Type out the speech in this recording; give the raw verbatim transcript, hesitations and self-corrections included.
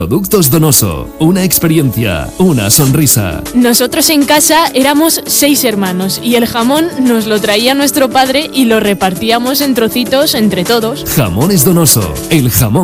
Productos Donoso, una experiencia, una sonrisa. Nosotros en casa éramos seis hermanos y el jamón nos lo traía nuestro padre y lo repartíamos en trocitos entre todos. Jamones Donoso, el jamón